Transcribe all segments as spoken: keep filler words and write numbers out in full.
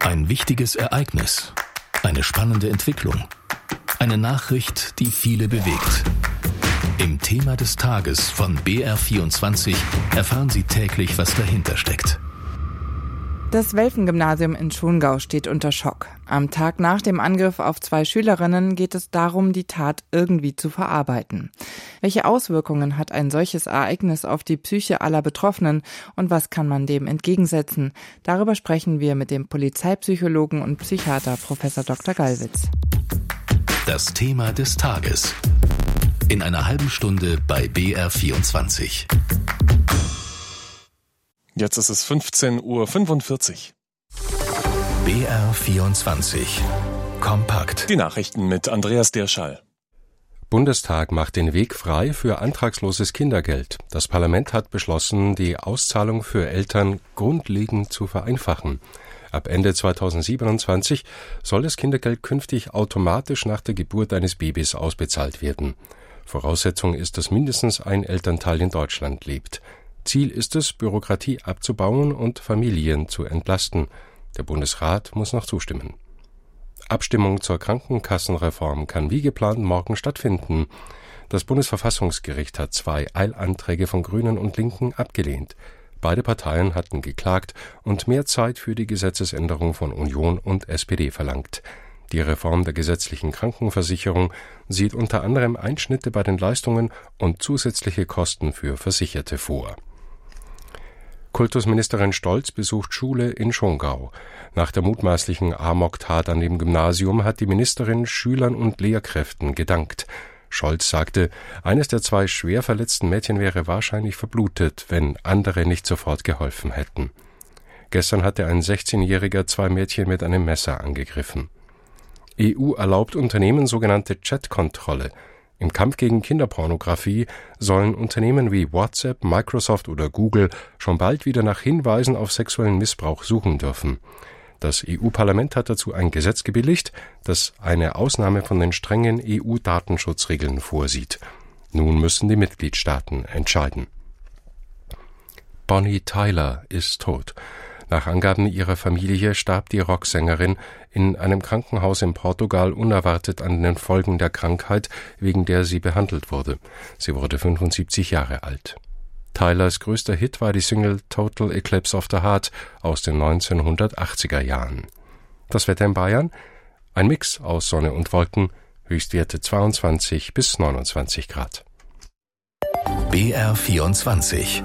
Ein wichtiges Ereignis, eine spannende Entwicklung, eine Nachricht, die viele bewegt. Im Thema des Tages von B R vierundzwanzig erfahren Sie täglich, was dahinter steckt. Das Welfen-Gymnasium in Schongau steht unter Schock. Am Tag nach dem Angriff auf zwei Schülerinnen geht es darum, die Tat irgendwie zu verarbeiten. Welche Auswirkungen hat ein solches Ereignis auf die Psyche aller Betroffenen und was kann man dem entgegensetzen? Darüber sprechen wir mit dem Polizeipsychologen und Psychiater Professor Doktor Gallwitz. Das Thema des Tages. In einer halben Stunde bei B R vierundzwanzig. Jetzt ist es fünfzehn Uhr fünfundvierzig. B R vierundzwanzig. Kompakt. Die Nachrichten mit Andreas Dirschall. Bundestag macht den Weg frei für antragsloses Kindergeld. Das Parlament hat beschlossen, die Auszahlung für Eltern grundlegend zu vereinfachen. Ab Ende zweitausendsiebenundzwanzig soll das Kindergeld künftig automatisch nach der Geburt eines Babys ausbezahlt werden. Voraussetzung ist, dass mindestens ein Elternteil in Deutschland lebt. Ziel ist es, Bürokratie abzubauen und Familien zu entlasten. Der Bundesrat muss noch zustimmen. Abstimmung zur Krankenkassenreform kann wie geplant morgen stattfinden. Das Bundesverfassungsgericht hat zwei Eilanträge von Grünen und Linken abgelehnt. Beide Parteien hatten geklagt und mehr Zeit für die Gesetzesänderung von Union und S P D verlangt. Die Reform der gesetzlichen Krankenversicherung sieht unter anderem Einschnitte bei den Leistungen und zusätzliche Kosten für Versicherte vor. Kultusministerin Stolz besucht Schule in Schongau. Nach der mutmaßlichen Amoktat an dem Gymnasium hat die Ministerin Schülern und Lehrkräften gedankt. Scholz sagte, eines der zwei schwer verletzten Mädchen wäre wahrscheinlich verblutet, wenn andere nicht sofort geholfen hätten. Gestern hatte ein sechzehnjähriger zwei Mädchen mit einem Messer angegriffen. E U erlaubt Unternehmen sogenannte Chat-Kontrolle. Im Kampf gegen Kinderpornografie sollen Unternehmen wie WhatsApp, Microsoft oder Google schon bald wieder nach Hinweisen auf sexuellen Missbrauch suchen dürfen. Das E U-Parlament hat dazu ein Gesetz gebilligt, das eine Ausnahme von den strengen E U-Datenschutzregeln vorsieht. Nun müssen die Mitgliedstaaten entscheiden. Bonnie Tyler ist tot. Nach Angaben ihrer Familie starb die Rocksängerin in einem Krankenhaus in Portugal unerwartet an den Folgen der Krankheit, wegen der sie behandelt wurde. Sie wurde fünfundsiebzig Jahre alt. Tylers größter Hit war die Single Total Eclipse of the Heart aus den neunzehnhundertachtziger Jahren. Das Wetter in Bayern? Ein Mix aus Sonne und Wolken, Höchstwerte zweiundzwanzig bis neunundzwanzig Grad. B R vierundzwanzig.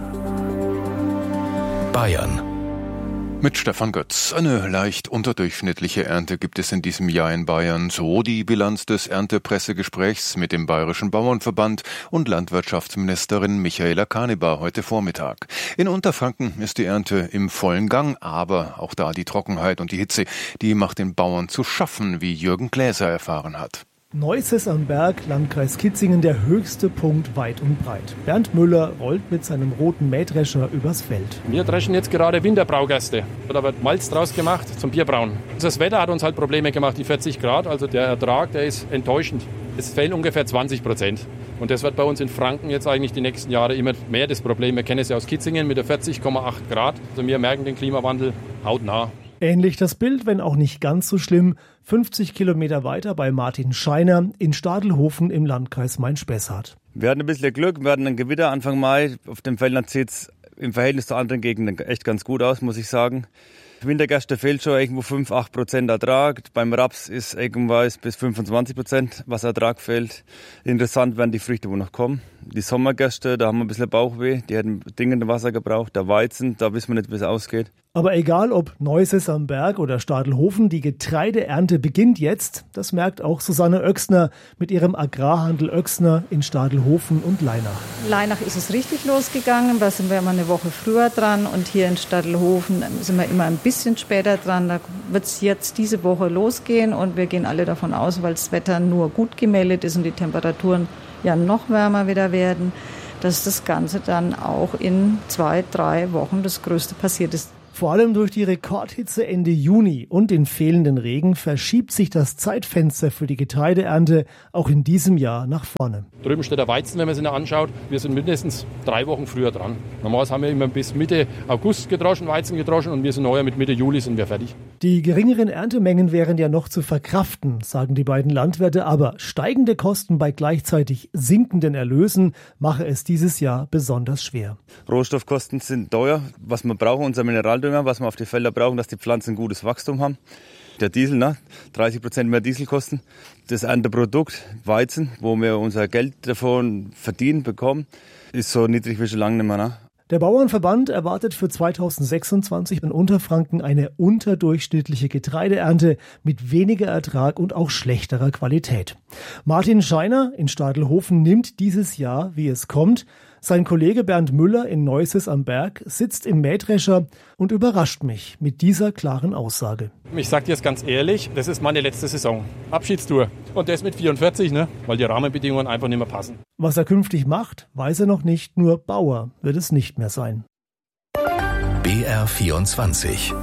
Bayern. Mit Stefan Götz. Eine leicht unterdurchschnittliche Ernte gibt es in diesem Jahr in Bayern. So die Bilanz des Erntepressegesprächs mit dem Bayerischen Bauernverband und Landwirtschaftsministerin Michaela Kanebar heute Vormittag. In Unterfranken ist die Ernte im vollen Gang, aber auch da die Trockenheit und die Hitze, die macht den Bauern zu schaffen, wie Jürgen Gläser erfahren hat. Neuses am Berg, Landkreis Kitzingen, der höchste Punkt weit und breit. Bernd Müller rollt mit seinem roten Mähdrescher übers Feld. Wir dreschen jetzt gerade Winterbraugerste. Da wird Malz draus gemacht zum Bierbrauen. Das Wetter hat uns halt Probleme gemacht, die vierzig Grad. Also der Ertrag, der ist enttäuschend. Es fehlen ungefähr zwanzig Prozent. Und das wird bei uns in Franken jetzt eigentlich die nächsten Jahre immer mehr das Problem. Wir kennen es ja aus Kitzingen mit der vierzig Komma acht Grad. Also wir merken den Klimawandel hautnah. Ähnlich das Bild, wenn auch nicht ganz so schlimm, fünfzig Kilometer weiter bei Martin Scheiner in Stadelhofen im Landkreis Main-Spessart. Wir hatten ein bisschen Glück, wir hatten ein Gewitter Anfang Mai. Auf den Feldern sieht es im Verhältnis zu anderen Gegenden echt ganz gut aus, muss ich sagen. Wintergerste fehlt schon irgendwo fünf bis acht Prozent Ertrag. Beim Raps ist irgendwas bis fünfundzwanzig Prozent, was Ertrag fehlt. Interessant werden die Früchte, wo noch kommen. Die Sommergerste, da haben wir ein bisschen Bauchweh. Die hätten dringend Wasser gebraucht. Der Weizen, da wissen wir nicht, wie es ausgeht. Aber egal ob Neuses am Berg oder Stadelhofen, die Getreideernte beginnt jetzt. Das merkt auch Susanne Oechsner mit ihrem Agrarhandel Oechsner in Stadelhofen und Leinach. Leinach ist es richtig losgegangen, da sind wir immer eine Woche früher dran und hier in Stadelhofen sind wir immer ein bisschen später dran. Da wird es jetzt diese Woche losgehen und wir gehen alle davon aus, weil das Wetter nur gut gemeldet ist und die Temperaturen ja noch wärmer wieder werden, dass das Ganze dann auch in zwei, drei Wochen das Größte passiert ist. Vor allem durch die Rekordhitze Ende Juni und den fehlenden Regen verschiebt sich das Zeitfenster für die Getreideernte auch in diesem Jahr nach vorne. Drüben steht der Weizen, wenn man sich anschaut. Wir sind mindestens drei Wochen früher dran. Normalerweise haben wir immer bis Mitte August gedroschen, Weizen gedroschen und wir sind heuer mit Mitte Juli sind wir fertig. Die geringeren Erntemengen wären ja noch zu verkraften, sagen die beiden Landwirte, aber steigende Kosten bei gleichzeitig sinkenden Erlösen mache es dieses Jahr besonders schwer. Rohstoffkosten sind teuer. Was wir brauchen, unser Mineraldünger, was wir auf die Felder brauchen, dass die Pflanzen gutes Wachstum haben. Der Diesel, ne? dreißig Prozent mehr Dieselkosten. Das Ernteprodukt, Weizen, wo wir unser Geld davon verdienen, bekommen, ist so niedrig wie schon lange nicht mehr. Ne? Der Bauernverband erwartet für zweitausendsechsundzwanzig in Unterfranken eine unterdurchschnittliche Getreideernte mit weniger Ertrag und auch schlechterer Qualität. Martin Scheiner in Stadelhofen nimmt dieses Jahr, wie es kommt. Sein Kollege Bernd Müller in Neuses am Berg sitzt im Mähdrescher und überrascht mich mit dieser klaren Aussage. Ich sage dir jetzt ganz ehrlich, das ist meine letzte Saison. Abschiedstour. Und das mit vierundvierzig, ne? Weil die Rahmenbedingungen einfach nicht mehr passen. Was er künftig macht, weiß er noch nicht, nur Bauer wird es nicht mehr sein. B R vierundzwanzig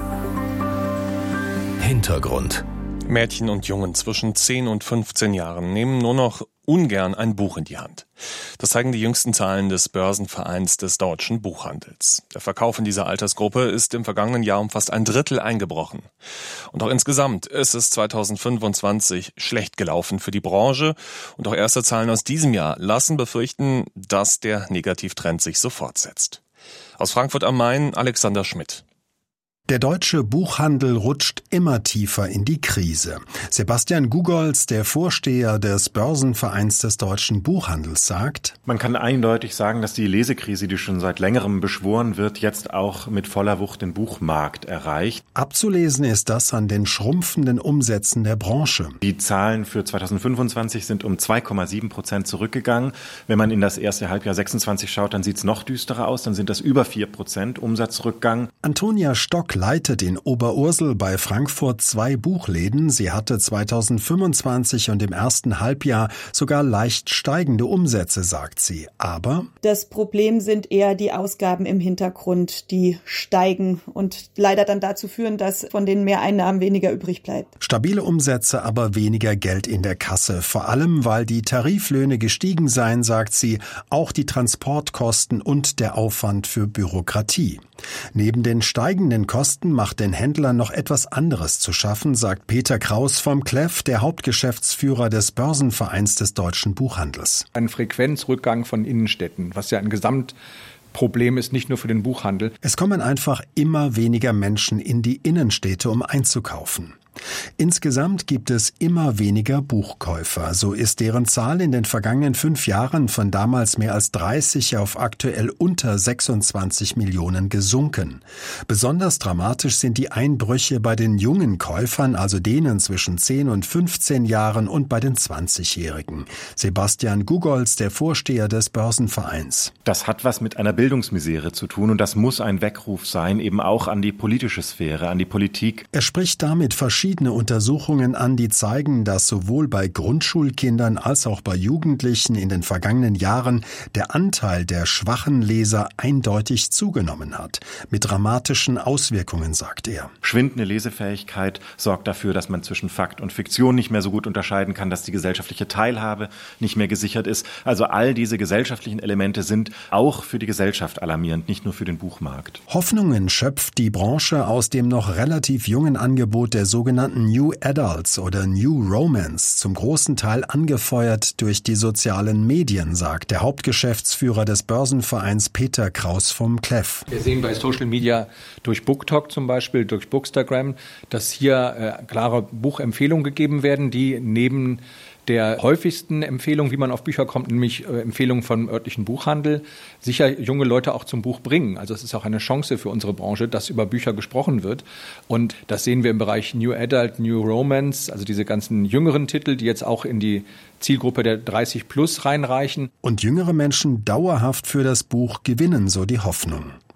Hintergrund. Mädchen und Jungen zwischen zehn und fünfzehn Jahren nehmen nur noch ungern ein Buch in die Hand. Das zeigen die jüngsten Zahlen des Börsenvereins des deutschen Buchhandels. Der Verkauf in dieser Altersgruppe ist im vergangenen Jahr um fast ein Drittel eingebrochen. Und auch insgesamt ist es zweitausendfünfundzwanzig schlecht gelaufen für die Branche. Und auch erste Zahlen aus diesem Jahr lassen befürchten, dass der Negativtrend sich so fortsetzt. Aus Frankfurt am Main, Alexander Schmidt. Der deutsche Buchhandel rutscht immer tiefer in die Krise. Sebastian Gugolz, der Vorsteher des Börsenvereins des deutschen Buchhandels, sagt: Man kann eindeutig sagen, dass die Lesekrise, die schon seit längerem beschworen wird, jetzt auch mit voller Wucht den Buchmarkt erreicht. Abzulesen ist das an den schrumpfenden Umsätzen der Branche. Die Zahlen für zweitausendfünfundzwanzig sind um zwei Komma sieben Prozent zurückgegangen. Wenn man in das erste Halbjahr sechsundzwanzig schaut, dann sieht es noch düsterer aus. Dann sind das über vier Prozent Umsatzrückgang. Antonia Stock leitet in Oberursel bei Frankfurt zwei Buchläden. Sie hatte zweitausendfünfundzwanzig und im ersten Halbjahr sogar leicht steigende Umsätze, sagt sie. Aber das Problem sind eher die Ausgaben im Hintergrund, die steigen und leider dann dazu führen, dass von den Mehreinnahmen weniger übrig bleibt. Stabile Umsätze, aber weniger Geld in der Kasse. Vor allem, weil die Tariflöhne gestiegen seien, sagt sie, auch die Transportkosten und der Aufwand für Bürokratie. Neben den steigenden Kosten macht den Händlern noch etwas anderes zu schaffen, sagt Peter Kraus vom Cleff, der Hauptgeschäftsführer des Börsenvereins des deutschen Buchhandels. Ein Frequenzrückgang von Innenstädten, was ja ein Gesamtproblem ist, nicht nur für den Buchhandel. Es kommen einfach immer weniger Menschen in die Innenstädte, um einzukaufen. Insgesamt gibt es immer weniger Buchkäufer. So ist deren Zahl in den vergangenen fünf Jahren von damals mehr als dreißig auf aktuell unter sechsundzwanzig Millionen gesunken. Besonders dramatisch sind die Einbrüche bei den jungen Käufern, also denen zwischen zehn und fünfzehn Jahren und bei den zwanzigjährigen. Sebastian Gugolz, der Vorsteher des Börsenvereins. Das hat was mit einer Bildungsmisere zu tun und das muss ein Weckruf sein, eben auch an die politische Sphäre, an die Politik. Er spricht damit verschiedene Untersuchungen an, die zeigen, dass sowohl bei Grundschulkindern als auch bei Jugendlichen in den vergangenen Jahren der Anteil der schwachen Leser eindeutig zugenommen hat. Mit dramatischen Auswirkungen, sagt er. Schwindende Lesefähigkeit sorgt dafür, dass man zwischen Fakt und Fiktion nicht mehr so gut unterscheiden kann, dass die gesellschaftliche Teilhabe nicht mehr gesichert ist. Also all diese gesellschaftlichen Elemente sind auch für die Gesellschaft alarmierend, nicht nur für den Buchmarkt. Hoffnungen schöpft die Branche aus dem noch relativ jungen Angebot der sogenannten New Adults oder New Romance, zum großen Teil angefeuert durch die sozialen Medien, sagt der Hauptgeschäftsführer des Börsenvereins Peter Kraus vom Cleff. Wir sehen bei Social Media durch BookTok zum Beispiel, durch Bookstagram, dass hier äh, klare Buchempfehlungen gegeben werden, die neben der häufigsten Empfehlung, wie man auf Bücher kommt, nämlich äh, Empfehlungen vom örtlichen Buchhandel, sicher junge Leute auch zum Buch bringen. Also es ist auch eine Chance für unsere Branche, dass über Bücher gesprochen wird. Und das sehen wir im Bereich New Adult, New Romance, also diese ganzen jüngeren Titel, die jetzt auch in die Zielgruppe der dreißig plus reinreichen. Und jüngere Menschen dauerhaft für das Buch gewinnen, so die Hoffnung.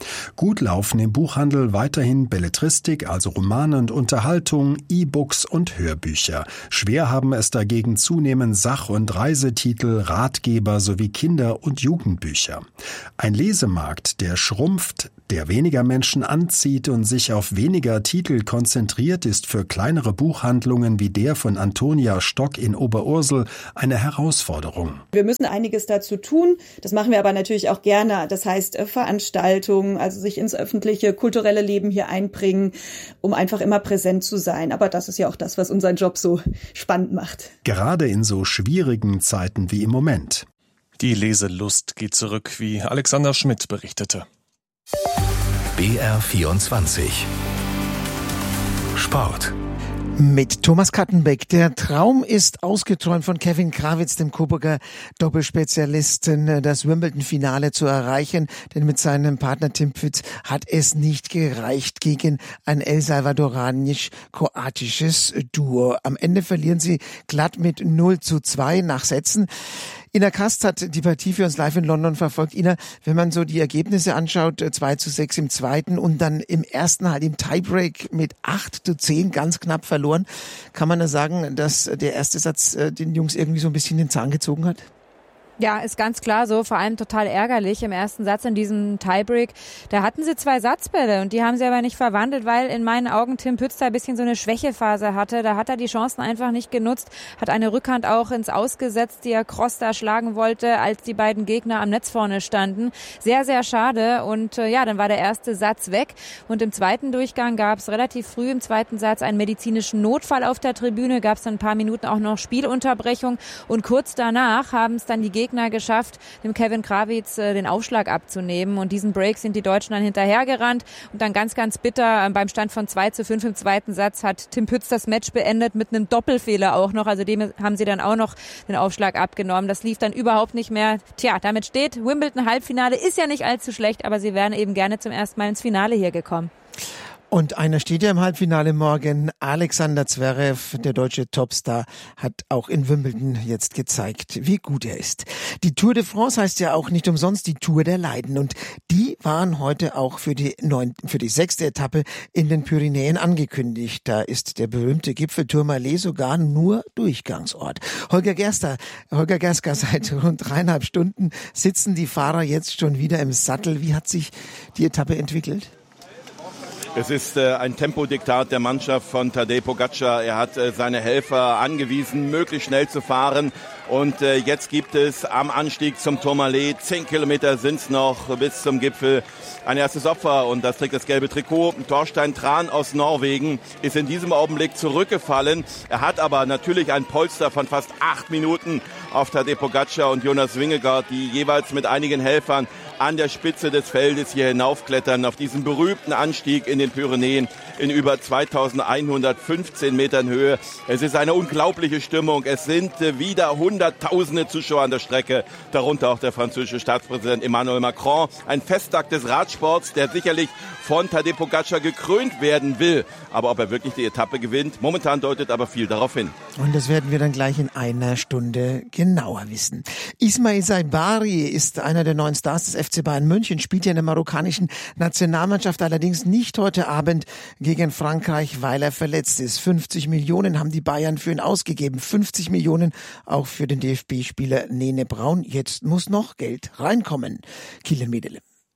Gut laufen im Buchhandel weiterhin Belletristik, also Romane und Unterhaltung, E-Books und Hörbücher. Schwer haben es dagegen zunehmend Sach- und Reisetitel, Ratgeber sowie Kinder- und Jugendbücher. Ein Lesemarkt, der schrumpft, der weniger Menschen anzieht und sich auf weniger Titel konzentriert, ist für kleinere Buchhandlungen wie der von Antonia Stock in Oberursel eine Herausforderung. Wir müssen einiges dazu tun. Das machen wir aber natürlich auch gerne. Das heißt Veranstaltungen, also sich ins öffentliche, kulturelle Leben hier einbringen, um einfach immer präsent zu sein. Aber das ist ja auch das, was unseren Job so spannend macht. Gerade in so schwierigen Zeiten wie im Moment. Die Leselust geht zurück, wie Alexander Schmidt berichtete. B R vierundzwanzig Sport. Mit Thomas Kattenbeck. Der Traum ist ausgeträumt von Kevin Krawitz, dem Coburger Doppelspezialisten, das Wimbledon-Finale zu erreichen. Denn mit seinem Partner Tim Pütz hat es nicht gereicht gegen ein El Salvadoranisch-kroatisches Duo. Am Ende verlieren sie glatt mit null zu zwei nach Sätzen. Ina Kast hat die Partie für uns live in London verfolgt. Ina, wenn man so die Ergebnisse anschaut, zwei zu sechs im zweiten und dann im ersten halt im Tiebreak mit acht zu zehn ganz knapp verloren, kann man da sagen, dass der erste Satz den Jungs irgendwie so ein bisschen den Zahn gezogen hat? Ja, ist ganz klar so, vor allem total ärgerlich im ersten Satz in diesem Tiebreak. Da hatten sie zwei Satzbälle und die haben sie aber nicht verwandelt, weil in meinen Augen Tim Pütz da ein bisschen so eine Schwächephase hatte. Da hat er die Chancen einfach nicht genutzt, hat eine Rückhand auch ins Ausgesetzt, die er Cross da schlagen wollte, als die beiden Gegner am Netz vorne standen. Sehr, sehr schade und äh, ja, dann war der erste Satz weg und im zweiten Durchgang gab es relativ früh im zweiten Satz einen medizinischen Notfall auf der Tribüne, gab es dann ein paar Minuten auch noch Spielunterbrechung und kurz danach haben es dann die Gegner geschafft, dem Kevin Krawitz äh, den Aufschlag abzunehmen. Und diesen Break sind die Deutschen dann hinterhergerannt. Und dann ganz, ganz bitter, äh, beim Stand von zwei zu fünf im zweiten Satz hat Tim Pütz das Match beendet mit einem Doppelfehler auch noch. Also dem haben sie dann auch noch den Aufschlag abgenommen. Das lief dann überhaupt nicht mehr. Tja, damit steht Wimbledon Halbfinale. Ist ja nicht allzu schlecht, aber sie wären eben gerne zum ersten Mal ins Finale hier gekommen. Und einer steht ja im Halbfinale morgen. Alexander Zverev, der deutsche Topstar, hat auch in Wimbledon jetzt gezeigt, wie gut er ist. Die Tour de France heißt ja auch nicht umsonst die Tour der Leiden. Und die waren heute auch für die neun, für die sechste Etappe in den Pyrenäen angekündigt. Da ist der berühmte Gipfel Tourmalet sogar nur Durchgangsort. Holger Gerster, Holger Gersker, seit rund dreieinhalb Stunden sitzen die Fahrer jetzt schon wieder im Sattel. Wie hat sich die Etappe entwickelt? Es ist äh, ein Tempodiktat der Mannschaft von Tadej Pogačar. Er hat äh, seine Helfer angewiesen, möglichst schnell zu fahren. Und äh, jetzt gibt es am Anstieg zum Tourmalet, zehn Kilometer sind es noch bis zum Gipfel, ein erstes Opfer. Und das trägt das gelbe Trikot. Thorstein Tran aus Norwegen ist in diesem Augenblick zurückgefallen. Er hat aber natürlich ein Polster von fast acht Minuten auf Tadej Pogačar und Jonas Vingegaard, die jeweils mit einigen Helfern an der Spitze des Feldes hier hinaufklettern, auf diesen berühmten Anstieg in den Pyrenäen in über zweitausendeinhundertfünfzehn Metern Höhe. Es ist eine unglaubliche Stimmung. Es sind wieder hunderttausende Zuschauer an der Strecke, darunter auch der französische Staatspräsident Emmanuel Macron. Ein Festtag des Radsports, der sicherlich von Tadej Pogačar gekrönt werden will. Aber ob er wirklich die Etappe gewinnt, momentan deutet aber viel darauf hin. Und das werden wir dann gleich in einer Stunde genauer wissen. Ismail Saibari ist einer der neuen Stars des F C Bayern München, spielt ja in der marokkanischen Nationalmannschaft, allerdings nicht heute Abend gegen Frankreich, weil er verletzt ist. fünfzig Millionen haben die Bayern für ihn ausgegeben. fünfzig Millionen auch für den D F B-Spieler Nene Braun. Jetzt muss noch Geld reinkommen. Kilian Medele.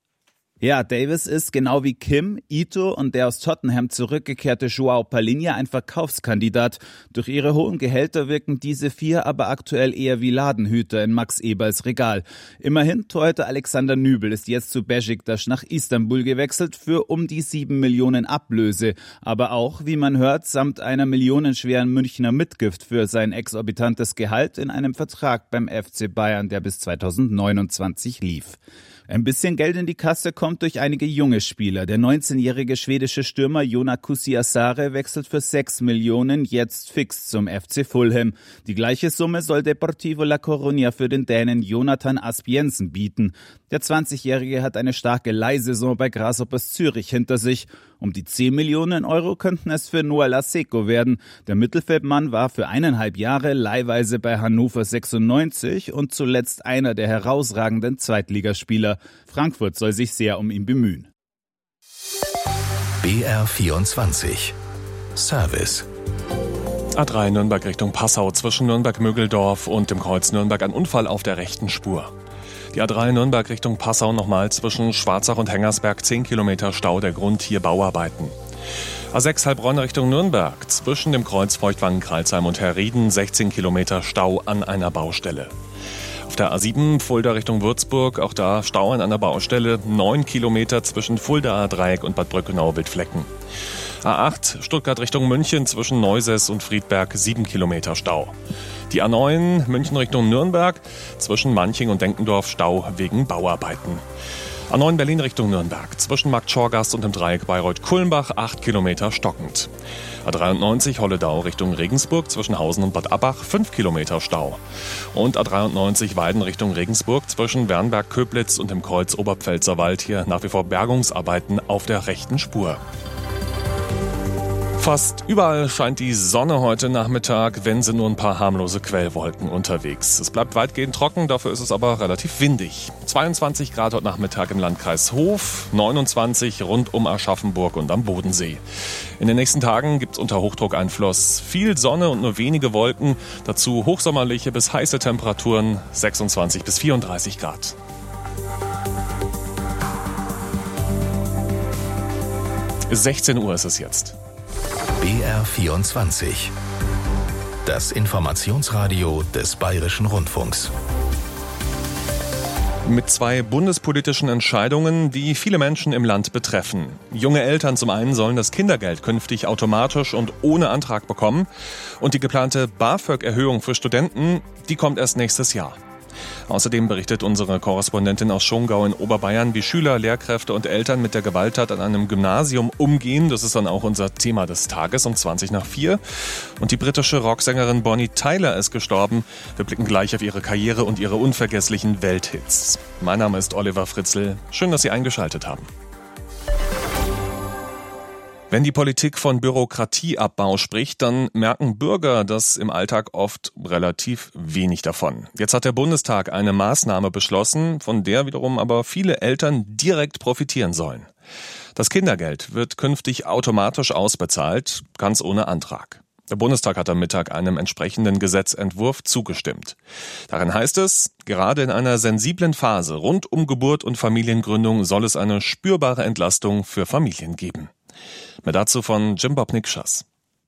Ja, Davis ist genau wie Kim, Ito und der aus Tottenham zurückgekehrte Joao Palhinha ein Verkaufskandidat. Durch ihre hohen Gehälter wirken diese vier aber aktuell eher wie Ladenhüter in Max Eberls Regal. Immerhin, Torhüter Alexander Nübel ist jetzt zu Beşiktaş nach Istanbul gewechselt für um die sieben Millionen Ablöse. Aber auch, wie man hört, samt einer millionenschweren Münchner Mitgift für sein exorbitantes Gehalt in einem Vertrag beim F C Bayern, der bis zweitausendneunundzwanzig lief. Ein bisschen Geld in die Kasse kommt durch einige junge Spieler. Der neunzehnjährige schwedische Stürmer Jona Kusiasare wechselt für sechs Millionen jetzt fix zum F C Fulham. Die gleiche Summe soll Deportivo La Coruña für den Dänen Jonathan Asp Jensen bieten. Der zwanzigjährige hat eine starke Leihsaison bei Grasshoppers Zürich hinter sich. Um die zehn Millionen Euro könnten es für Noah Laseko werden. Der Mittelfeldmann war für eineinhalb Jahre leihweise bei Hannover sechsundneunzig und zuletzt einer der herausragenden Zweitligaspieler. Frankfurt soll sich sehr um ihn bemühen. B R vierundzwanzig. Service. A drei Nürnberg Richtung Passau zwischen Nürnberg-Mögeldorf und dem Kreuz Nürnberg ein Unfall auf der rechten Spur. Die A drei Nürnberg Richtung Passau nochmal zwischen Schwarzach und Hengersberg zehn Kilometer Stau der Grund hier Bauarbeiten. A sechs Heilbronn Richtung Nürnberg zwischen dem Kreuz Feuchtwangen-Kralsheim und Herrieden sechzehn Kilometer Stau an einer Baustelle. Auf der A sieben Fulda Richtung Würzburg, auch da Stau an einer Baustelle, neun Kilometer zwischen Fuldaer Dreieck und Bad Brückenau-Wildflecken. A acht Stuttgart Richtung München zwischen Neusäß und Friedberg, sieben Kilometer Stau. Die A neun München Richtung Nürnberg zwischen Manching und Denkendorf Stau wegen Bauarbeiten. A neun Berlin Richtung Nürnberg zwischen Marktschorgast und dem Dreieck Bayreuth-Kulmbach, acht Kilometer stockend. A dreiundneunzig Holledau Richtung Regensburg zwischen Hausen und Bad Abbach, fünf Kilometer Stau. Und A dreiundneunzig Weiden Richtung Regensburg zwischen Wernberg-Köblitz und dem Kreuz Oberpfälzerwald, hier nach wie vor Bergungsarbeiten auf der rechten Spur. Fast überall scheint die Sonne heute Nachmittag, wenn sind nur ein paar harmlose Quellwolken unterwegs. Es bleibt weitgehend trocken, dafür ist es aber relativ windig. zweiundzwanzig Grad heute Nachmittag im Landkreis Hof, neunundzwanzig rund um Aschaffenburg und am Bodensee. In den nächsten Tagen gibt es unter Hochdruckeinfluss viel Sonne und nur wenige Wolken. Dazu hochsommerliche bis heiße Temperaturen, sechsundzwanzig bis vierunddreißig Grad. sechzehn Uhr ist es jetzt. B R vierundzwanzig. Das Informationsradio des Bayerischen Rundfunks. Mit zwei bundespolitischen Entscheidungen, die viele Menschen im Land betreffen. Junge Eltern zum einen sollen das Kindergeld künftig automatisch und ohne Antrag bekommen. Und die geplante BAföG-Erhöhung für Studenten, die kommt erst nächstes Jahr. Außerdem berichtet unsere Korrespondentin aus Schongau in Oberbayern, wie Schüler, Lehrkräfte und Eltern mit der Gewalttat an einem Gymnasium umgehen. Das ist dann auch unser Thema des Tages um zwanzig nach vier. Und die britische Rocksängerin Bonnie Tyler ist gestorben. Wir blicken gleich auf ihre Karriere und ihre unvergesslichen Welthits. Mein Name ist Oliver Fritzl. Schön, dass Sie eingeschaltet haben. Wenn die Politik von Bürokratieabbau spricht, dann merken Bürger das im Alltag oft relativ wenig davon. Jetzt hat der Bundestag eine Maßnahme beschlossen, von der wiederum aber viele Eltern direkt profitieren sollen. Das Kindergeld wird künftig automatisch ausbezahlt, ganz ohne Antrag. Der Bundestag hat am Mittag einem entsprechenden Gesetzentwurf zugestimmt. Darin heißt es, gerade in einer sensiblen Phase rund um Geburt und Familiengründung soll es eine spürbare Entlastung für Familien geben. Mehr dazu von Jim Bob Nikschas.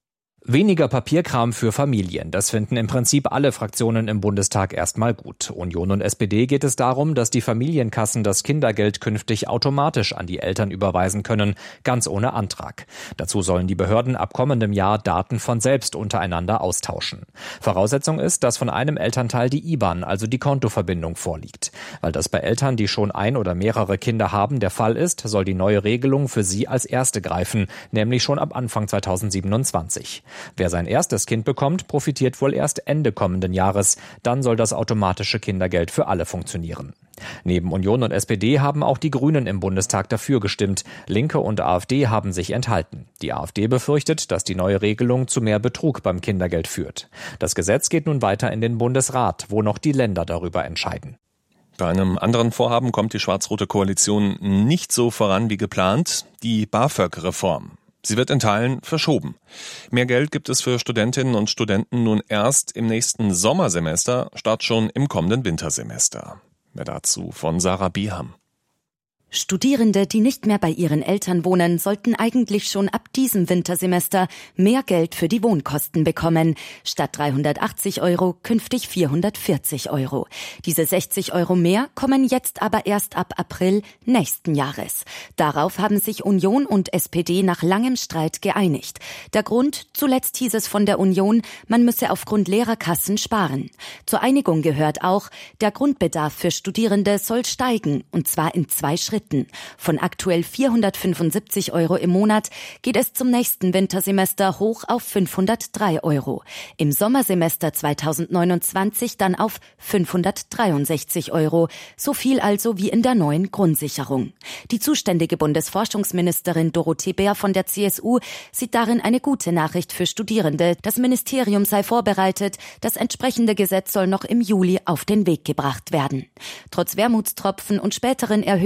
Weniger Papierkram für Familien, das finden im Prinzip alle Fraktionen im Bundestag erstmal gut. Union und S P D geht es darum, dass die Familienkassen das Kindergeld künftig automatisch an die Eltern überweisen können, ganz ohne Antrag. Dazu sollen die Behörden ab kommendem Jahr Daten von selbst untereinander austauschen. Voraussetzung ist, dass von einem Elternteil die I B A N, also die Kontoverbindung, vorliegt. Weil das bei Eltern, die schon ein oder mehrere Kinder haben, der Fall ist, soll die neue Regelung für sie als erste greifen, nämlich schon ab Anfang zweitausendsiebenundzwanzig. Wer sein erstes Kind bekommt, profitiert wohl erst Ende kommenden Jahres. Dann soll das automatische Kindergeld für alle funktionieren. Neben Union und S P D haben auch die Grünen im Bundestag dafür gestimmt. Linke und AfD haben sich enthalten. Die AfD befürchtet, dass die neue Regelung zu mehr Betrug beim Kindergeld führt. Das Gesetz geht nun weiter in den Bundesrat, wo noch die Länder darüber entscheiden. Bei einem anderen Vorhaben kommt die schwarz-rote Koalition nicht so voran wie geplant, die BAföG-Reform. Sie wird in Teilen verschoben. Mehr Geld gibt es für Studentinnen und Studenten nun erst im nächsten Sommersemester, statt schon im kommenden Wintersemester. Mehr dazu von Sarah Beham. Studierende, die nicht mehr bei ihren Eltern wohnen, sollten eigentlich schon ab diesem Wintersemester mehr Geld für die Wohnkosten bekommen. Statt dreihundertachtzig Euro künftig vierhundertvierzig Euro. Diese sechzig Euro mehr kommen jetzt aber erst ab April nächsten Jahres. Darauf haben sich Union und S P D nach langem Streit geeinigt. Der Grund? Zuletzt hieß es von der Union, man müsse aufgrund Lehrerkassen sparen. Zur Einigung gehört auch, der Grundbedarf für Studierende soll steigen, und zwar in zwei Schritten. Von aktuell vierhundertfünfundsiebzig Euro im Monat geht es zum nächsten Wintersemester hoch auf fünfhundertdrei Euro. Im Sommersemester zweitausendneunundzwanzig dann auf fünfhundertdreiundsechzig Euro. So viel also wie in der neuen Grundsicherung. Die zuständige Bundesforschungsministerin Dorothee Bär von der C S U sieht darin eine gute Nachricht für Studierende. Das Ministerium sei vorbereitet. Das entsprechende Gesetz soll noch im Juli auf den Weg gebracht werden. Trotz Wermutstropfen und späteren Erhöhungen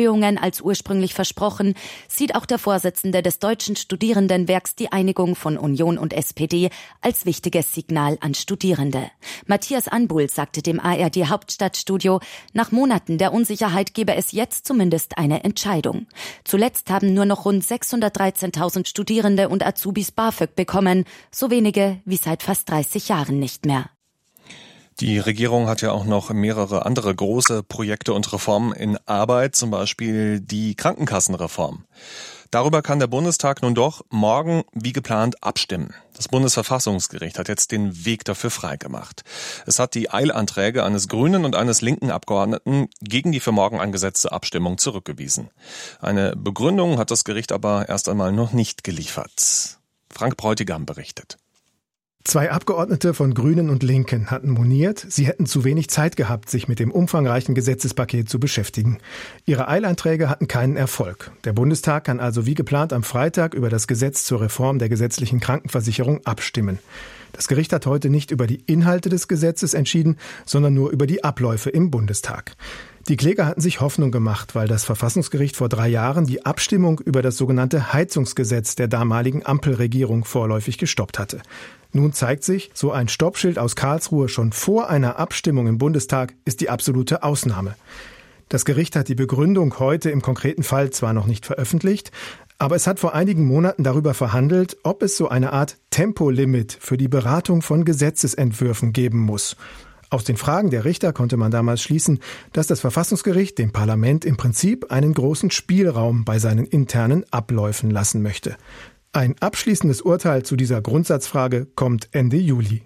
als ursprünglich versprochen, sieht auch der Vorsitzende des Deutschen Studierendenwerks die Einigung von Union und S P D als wichtiges Signal an Studierende. Matthias Anbuhl sagte dem A R D Hauptstadtstudio, nach Monaten der Unsicherheit gebe es jetzt zumindest eine Entscheidung. Zuletzt haben nur noch rund sechshundertdreizehntausend Studierende und Azubis BAföG bekommen, so wenige wie seit fast dreißig Jahren nicht mehr. Die Regierung hat ja auch noch mehrere andere große Projekte und Reformen in Arbeit, zum Beispiel die Krankenkassenreform. Darüber kann der Bundestag nun doch morgen wie geplant abstimmen. Das Bundesverfassungsgericht hat jetzt den Weg dafür freigemacht. Es hat die Eilanträge eines grünen und eines linken Abgeordneten gegen die für morgen angesetzte Abstimmung zurückgewiesen. Eine Begründung hat das Gericht aber erst einmal noch nicht geliefert. Frank Bräutigam berichtet. Zwei Abgeordnete von Grünen und Linken hatten moniert, sie hätten zu wenig Zeit gehabt, sich mit dem umfangreichen Gesetzespaket zu beschäftigen. Ihre Eilanträge hatten keinen Erfolg. Der Bundestag kann also wie geplant am Freitag über das Gesetz zur Reform der gesetzlichen Krankenversicherung abstimmen. Das Gericht hat heute nicht über die Inhalte des Gesetzes entschieden, sondern nur über die Abläufe im Bundestag. Die Kläger hatten sich Hoffnung gemacht, weil das Verfassungsgericht vor drei Jahren die Abstimmung über das sogenannte Heizungsgesetz der damaligen Ampelregierung vorläufig gestoppt hatte. Nun zeigt sich, so ein Stoppschild aus Karlsruhe schon vor einer Abstimmung im Bundestag ist die absolute Ausnahme. Das Gericht hat die Begründung heute im konkreten Fall zwar noch nicht veröffentlicht, aber es hat vor einigen Monaten darüber verhandelt, ob es so eine Art Tempolimit für die Beratung von Gesetzesentwürfen geben muss. Aus den Fragen der Richter konnte man damals schließen, dass das Verfassungsgericht dem Parlament im Prinzip einen großen Spielraum bei seinen internen Abläufen lassen möchte. Ein abschließendes Urteil zu dieser Grundsatzfrage kommt Ende Juli.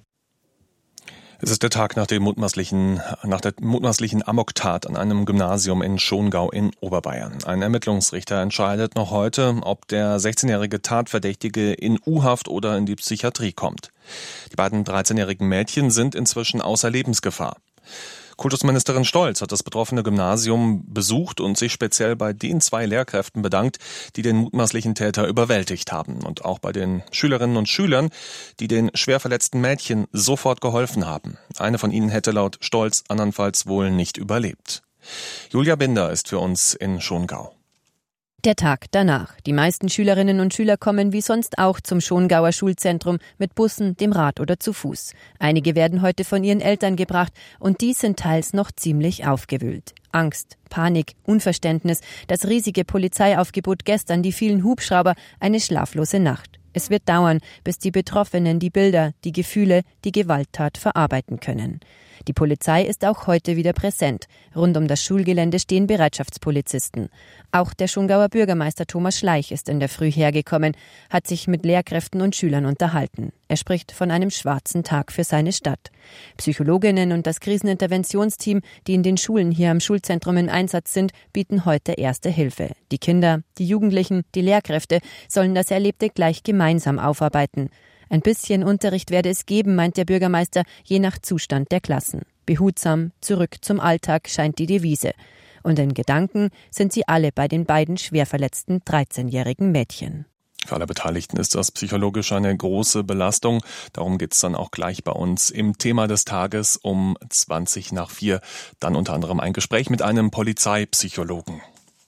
Es ist der Tag nach dem mutmaßlichen, nach der mutmaßlichen Amoktat an einem Gymnasium in Schongau in Oberbayern. Ein Ermittlungsrichter entscheidet noch heute, ob der sechzehnjährige Tatverdächtige in U-Haft oder in die Psychiatrie kommt. Die beiden dreizehnjährigen Mädchen sind inzwischen außer Lebensgefahr. Kultusministerin Stolz hat das betroffene Gymnasium besucht und sich speziell bei den zwei Lehrkräften bedankt, die den mutmaßlichen Täter überwältigt haben. Und auch bei den Schülerinnen und Schülern, die den schwer verletzten Mädchen sofort geholfen haben. Eine von ihnen hätte laut Stolz andernfalls wohl nicht überlebt. Julia Binder ist für uns in Schongau. Der Tag danach. Die meisten Schülerinnen und Schüler kommen wie sonst auch zum Schongauer Schulzentrum mit Bussen, dem Rad oder zu Fuß. Einige werden heute von ihren Eltern gebracht und die sind teils noch ziemlich aufgewühlt. Angst, Panik, Unverständnis, das riesige Polizeiaufgebot gestern, die vielen Hubschrauber, eine schlaflose Nacht. Es wird dauern, bis die Betroffenen die Bilder, die Gefühle, die Gewalttat verarbeiten können. Die Polizei ist auch heute wieder präsent. Rund um das Schulgelände stehen Bereitschaftspolizisten. Auch der Schongauer Bürgermeister Thomas Schleich ist in der Früh hergekommen, hat sich mit Lehrkräften und Schülern unterhalten. Er spricht von einem schwarzen Tag für seine Stadt. Psychologinnen und das Kriseninterventionsteam, die in den Schulen hier am Schulzentrum in Einsatz sind, bieten heute erste Hilfe. Die Kinder, die Jugendlichen, die Lehrkräfte sollen das Erlebte gleich gemeinsam aufarbeiten. Ein bisschen Unterricht werde es geben, meint der Bürgermeister, je nach Zustand der Klassen. Behutsam, zurück zum Alltag scheint die Devise. Und in Gedanken sind sie alle bei den beiden schwer verletzten dreizehnjährigen Mädchen. Für alle Beteiligten ist das psychologisch eine große Belastung. Darum geht's dann auch gleich bei uns im Thema des Tages um zwanzig nach vier. Dann unter anderem ein Gespräch mit einem Polizeipsychologen.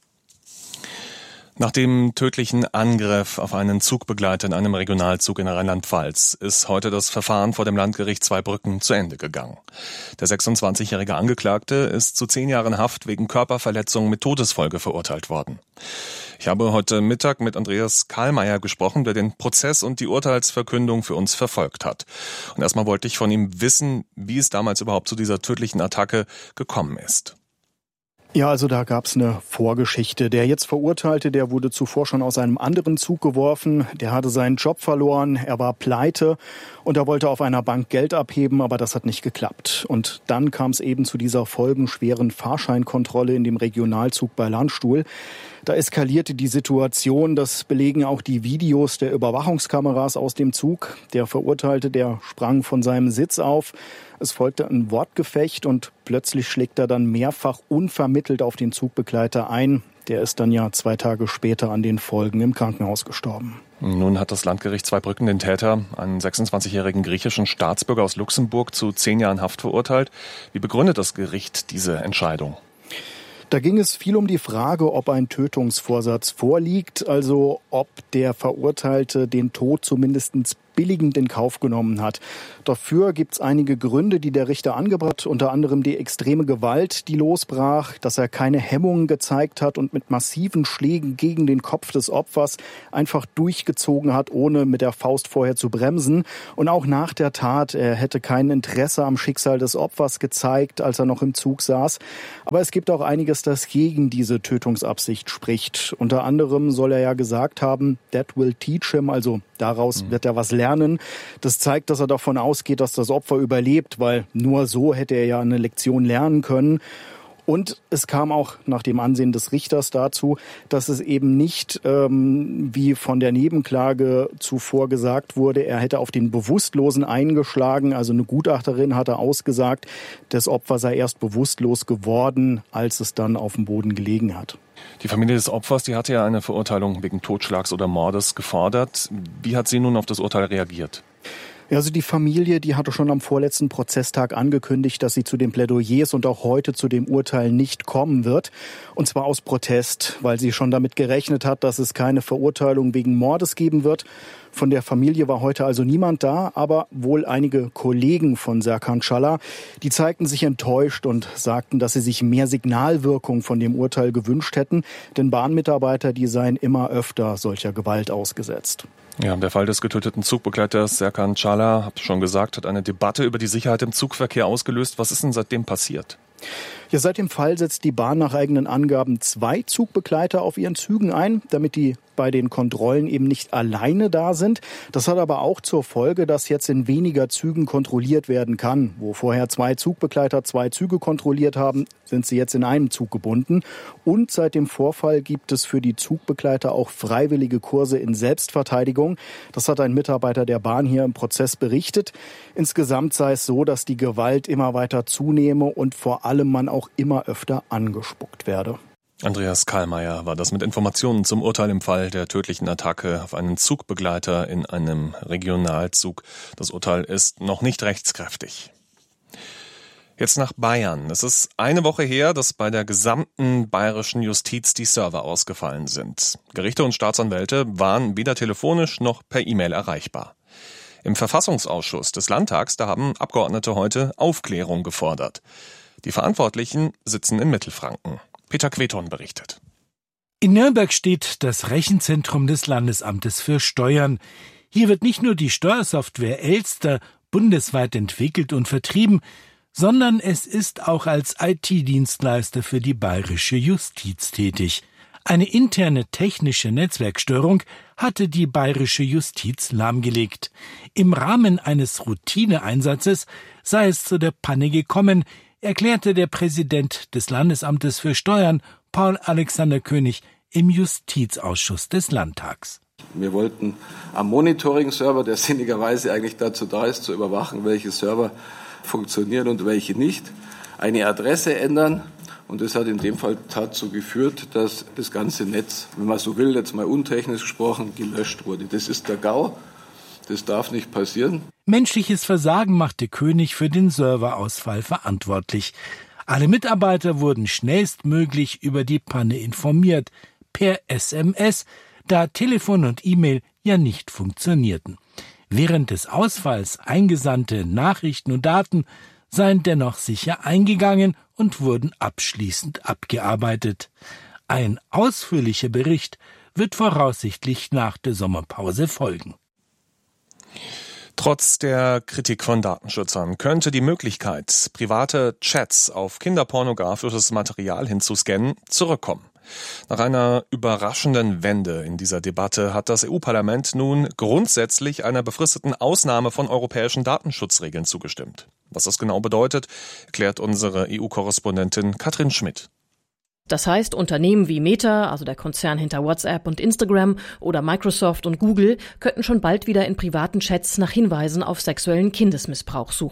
Nach dem tödlichen Angriff auf einen Zugbegleiter in einem Regionalzug in Rheinland-Pfalz ist heute das Verfahren vor dem Landgericht Zweibrücken zu Ende gegangen. Der sechsundzwanzigjährige Angeklagte ist zu zehn Jahren Haft wegen Körperverletzung mit Todesfolge verurteilt worden. Ich habe heute Mittag mit Andreas Kahlmeier gesprochen, der den Prozess und die Urteilsverkündung für uns verfolgt hat. Und erstmal wollte ich von ihm wissen, wie es damals überhaupt zu dieser tödlichen Attacke gekommen ist. Ja, also da gab's eine Vorgeschichte. Der jetzt Verurteilte, der wurde zuvor schon aus einem anderen Zug geworfen. Der hatte seinen Job verloren, er war pleite und er wollte auf einer Bank Geld abheben, aber das hat nicht geklappt. Und dann kam es eben zu dieser folgenschweren Fahrscheinkontrolle in dem Regionalzug bei Landstuhl. Da eskalierte die Situation, das belegen auch die Videos der Überwachungskameras aus dem Zug. Der Verurteilte, der sprang von seinem Sitz auf. Es folgte ein Wortgefecht und plötzlich schlägt er dann mehrfach unvermittelt auf den Zugbegleiter ein. Der ist dann ja zwei Tage später an den Folgen im Krankenhaus gestorben. Nun hat das Landgericht Zweibrücken den Täter, einen sechsundzwanzigjährigen griechischen Staatsbürger aus Luxemburg, zu zehn Jahren Haft verurteilt. Wie begründet das Gericht diese Entscheidung? Da ging es viel um die Frage, ob ein Tötungsvorsatz vorliegt, also ob der Verurteilte den Tod zumindest billigend in Kauf genommen hat. Dafür gibt es einige Gründe, die der Richter angebracht hat, unter anderem die extreme Gewalt, die losbrach, dass er keine Hemmungen gezeigt hat und mit massiven Schlägen gegen den Kopf des Opfers einfach durchgezogen hat, ohne mit der Faust vorher zu bremsen. Und auch nach der Tat, er hätte kein Interesse am Schicksal des Opfers gezeigt, als er noch im Zug saß. Aber es gibt auch einiges, das gegen diese Tötungsabsicht spricht. Unter anderem soll er ja gesagt haben, that will teach him, also daraus mhm. wird er was lernen. Das zeigt, dass er davon ausgeht, dass das Opfer überlebt, weil nur so hätte er ja eine Lektion lernen können. Und es kam auch nach dem Ansehen des Richters dazu, dass es eben nicht, ähm, wie von der Nebenklage zuvor gesagt wurde, er hätte auf den Bewusstlosen eingeschlagen. Also eine Gutachterin hatte ausgesagt, das Opfer sei erst bewusstlos geworden, als es dann auf dem Boden gelegen hat. Die Familie des Opfers, die hatte ja eine Verurteilung wegen Totschlags oder Mordes gefordert. Wie hat sie nun auf das Urteil reagiert? Ja, also die Familie, die hatte schon am vorletzten Prozesstag angekündigt, dass sie zu den Plädoyers und auch heute zu dem Urteil nicht kommen wird. Und zwar aus Protest, weil sie schon damit gerechnet hat, dass es keine Verurteilung wegen Mordes geben wird. Von der Familie war heute also niemand da, aber wohl einige Kollegen von Serkan Çağlar. Die zeigten sich enttäuscht und sagten, dass sie sich mehr Signalwirkung von dem Urteil gewünscht hätten. Denn Bahnmitarbeiter, die seien immer öfter solcher Gewalt ausgesetzt. Ja, der Fall des getöteten Zugbegleiters Serkan Çağlar, habt ihr schon gesagt, hat eine Debatte über die Sicherheit im Zugverkehr ausgelöst. Was ist denn seitdem passiert? Ja, seit dem Fall setzt die Bahn nach eigenen Angaben zwei Zugbegleiter auf ihren Zügen ein, damit die bei den Kontrollen eben nicht alleine da sind. Das hat aber auch zur Folge, dass jetzt in weniger Zügen kontrolliert werden kann. Wo vorher zwei Zugbegleiter zwei Züge kontrolliert haben, sind sie jetzt in einem Zug gebunden. Und seit dem Vorfall gibt es für die Zugbegleiter auch freiwillige Kurse in Selbstverteidigung. Das hat ein Mitarbeiter der Bahn hier im Prozess berichtet. Insgesamt sei es so, dass die Gewalt immer weiter zunehme und vor allem man auch immer öfter angespuckt werde. Andreas Karlmeier war das mit Informationen zum Urteil im Fall der tödlichen Attacke auf einen Zugbegleiter in einem Regionalzug. Das Urteil ist noch nicht rechtskräftig. Jetzt nach Bayern. Es ist eine Woche her, dass bei der gesamten bayerischen Justiz die Server ausgefallen sind. Gerichte und Staatsanwälte waren weder telefonisch noch per E-Mail erreichbar. Im Verfassungsausschuss des Landtags, da haben Abgeordnete heute Aufklärung gefordert. Die Verantwortlichen sitzen in Mittelfranken. Peter Queton berichtet. In Nürnberg steht das Rechenzentrum des Landesamtes für Steuern. Hier wird nicht nur die Steuersoftware Elster bundesweit entwickelt und vertrieben, sondern es ist auch als I T-Dienstleister für die bayerische Justiz tätig. Eine interne technische Netzwerkstörung hatte die bayerische Justiz lahmgelegt. Im Rahmen eines Routineeinsatzes sei es zu der Panne gekommen, erklärte der Präsident des Landesamtes für Steuern, Paul Alexander König, im Justizausschuss des Landtags. Wir wollten am Monitoring-Server, der sinnigerweise eigentlich dazu da ist, zu überwachen, welche Server funktionieren und welche nicht, eine Adresse ändern. Und das hat in dem Fall dazu geführt, dass das ganze Netz, wenn man so will, jetzt mal untechnisch gesprochen, gelöscht wurde. Das ist der GAU. Das darf nicht passieren. Menschliches Versagen machte König für den Serverausfall verantwortlich. Alle Mitarbeiter wurden schnellstmöglich über die Panne informiert, per S M S, da Telefon und E-Mail ja nicht funktionierten. Während des Ausfalls eingesandte Nachrichten und Daten seien dennoch sicher eingegangen und wurden abschließend abgearbeitet. Ein ausführlicher Bericht wird voraussichtlich nach der Sommerpause folgen. Trotz der Kritik von Datenschützern könnte die Möglichkeit, private Chats auf kinderpornografisches Material hinzuscannen, zurückkommen. Nach einer überraschenden Wende in dieser Debatte hat das E U-Parlament nun grundsätzlich einer befristeten Ausnahme von europäischen Datenschutzregeln zugestimmt. Was das genau bedeutet, erklärt unsere E U-Korrespondentin Katrin Schmidt. Das heißt, Unternehmen wie Meta, also der Konzern hinter WhatsApp und Instagram, oder Microsoft und Google könnten schon bald wieder in privaten Chats nach Hinweisen auf sexuellen Kindesmissbrauch suchen.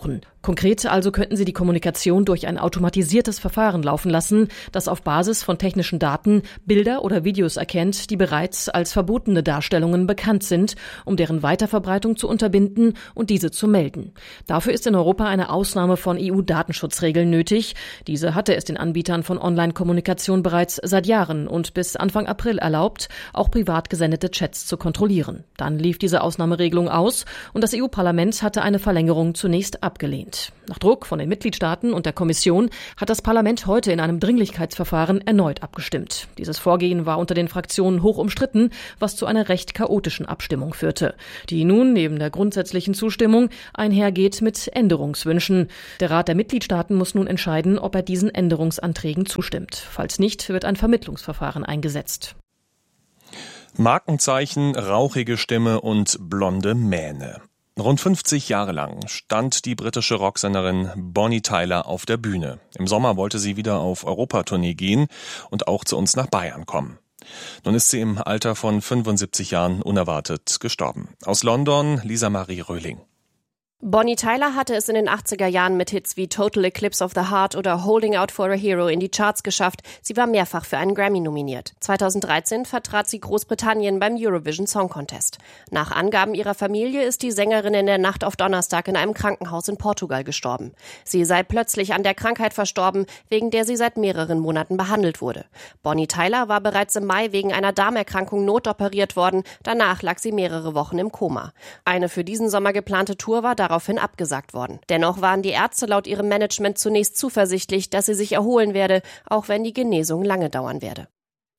Konkret also könnten sie die Kommunikation durch ein automatisiertes Verfahren laufen lassen, das auf Basis von technischen Daten Bilder oder Videos erkennt, die bereits als verbotene Darstellungen bekannt sind, um deren Weiterverbreitung zu unterbinden und diese zu melden. Dafür ist in Europa eine Ausnahme von E U-Datenschutzregeln nötig. Diese hatte es den Anbietern von Online-Kommunikation bereits seit Jahren und bis Anfang April erlaubt, auch privat gesendete Chats zu kontrollieren. Dann lief diese Ausnahmeregelung aus und das E U-Parlament hatte eine Verlängerung zunächst abgelehnt. Nach Druck von den Mitgliedstaaten und der Kommission hat das Parlament heute in einem Dringlichkeitsverfahren erneut abgestimmt. Dieses Vorgehen war unter den Fraktionen hoch umstritten, was zu einer recht chaotischen Abstimmung führte, die nun neben der grundsätzlichen Zustimmung einhergeht mit Änderungswünschen. Der Rat der Mitgliedstaaten muss nun entscheiden, ob er diesen Änderungsanträgen zustimmt. Falls nicht, wird ein Vermittlungsverfahren eingesetzt. Markenzeichen, rauchige Stimme und blonde Mähne. Rund fünfzig Jahre lang stand die britische Rocksängerin Bonnie Tyler auf der Bühne. Im Sommer wollte sie wieder auf Europatournee gehen und auch zu uns nach Bayern kommen. Nun ist sie im Alter von fünfundsiebzig Jahren unerwartet gestorben. Aus London, Lisa Marie Röhling. Bonnie Tyler hatte es in den achtziger Jahren mit Hits wie Total Eclipse of the Heart oder Holding Out for a Hero in die Charts geschafft. Sie war mehrfach für einen Grammy nominiert. zweitausenddreizehn vertrat sie Großbritannien beim Eurovision Song Contest. Nach Angaben ihrer Familie ist die Sängerin in der Nacht auf Donnerstag in einem Krankenhaus in Portugal gestorben. Sie sei plötzlich an der Krankheit verstorben, wegen der sie seit mehreren Monaten behandelt wurde. Bonnie Tyler war bereits im Mai wegen einer Darmerkrankung notoperiert worden. Danach lag sie mehrere Wochen im Koma. Eine für diesen Sommer geplante Tour war daraufhin abgesagt worden. Dennoch waren die Ärzte laut ihrem Management zunächst zuversichtlich, dass sie sich erholen werde, auch wenn die Genesung lange dauern werde.